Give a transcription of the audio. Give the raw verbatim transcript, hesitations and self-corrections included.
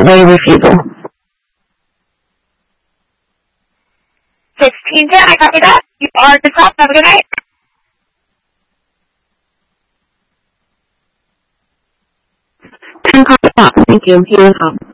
a refusal. sixteen ten, I copy that. You are the top. Have a good night. ten copy that. Thank you. You as well.